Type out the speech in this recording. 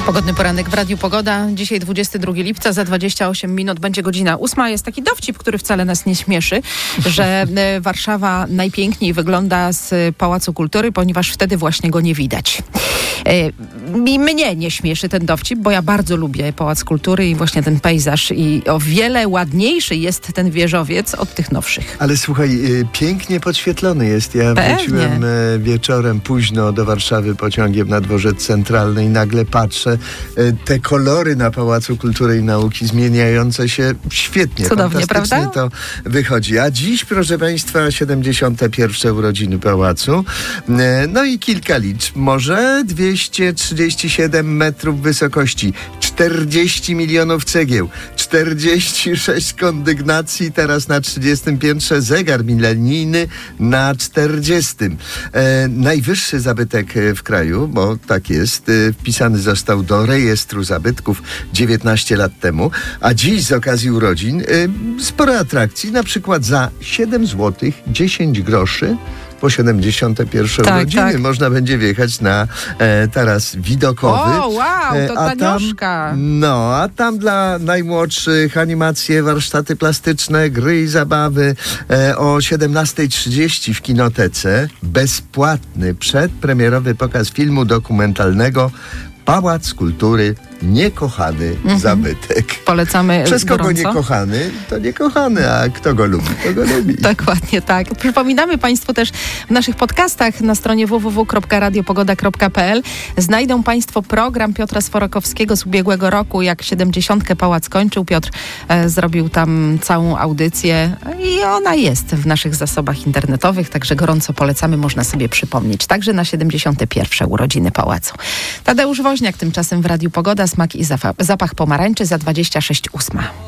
Pogodny poranek w Radiu Pogoda. Dzisiaj 22 lipca, za 28 minut będzie godzina 8. Jest taki dowcip, który wcale nas nie śmieszy, że Warszawa najpiękniej wygląda z Pałacu Kultury, ponieważ wtedy właśnie go nie widać. Mnie nie śmieszy ten dowcip, bo ja bardzo lubię Pałac Kultury i właśnie ten pejzaż i o wiele ładniejszy jest ten wieżowiec od tych nowszych. Ale słuchaj, pięknie podświetlony jest. Ja wróciłem wieczorem późno do Warszawy pociągiem na Dworzec Centralny i nagle patrzę, te kolory na Pałacu Kultury i Nauki zmieniające się świetnie. Cudownie, prawda? To wychodzi. A dziś, proszę Państwa, 71. urodziny Pałacu. No i kilka liczb. Może 237 metrów wysokości, 40 milionów cegieł, 46 kondygnacji, teraz na 30 piętrze zegar milenijny na 40. Najwyższy zabytek w kraju, bo tak jest, wpisany został do rejestru zabytków 19 lat temu, a dziś z okazji urodzin sporo atrakcji, na przykład za 7 zł 10 groszy po 71 urodziny można będzie wjechać na taras widokowy. O, wow, to tanioszka. A tam dla najmłodszych animacje, warsztaty plastyczne, gry i zabawy. O 17:30 w kinotece bezpłatny przedpremierowy pokaz filmu dokumentalnego Pałac Kultury niekochany zabytek. Polecamy Przez kogo gorąco. Niekochany, to niekochany, a kto go lubi, to go lubi. Dokładnie tak. Przypominamy Państwu też w naszych podcastach na stronie www.radiopogoda.pl znajdą Państwo program Piotra Sforokowskiego z ubiegłego roku, jak 70 Pałac kończył. Piotr zrobił tam całą audycję i ona jest w naszych zasobach internetowych, także gorąco polecamy, można sobie przypomnieć. Także na 71 urodziny Pałacu. Tadeusz Woźniak tymczasem w Radiu Pogoda, smak i zapach pomarańczy za 26:08.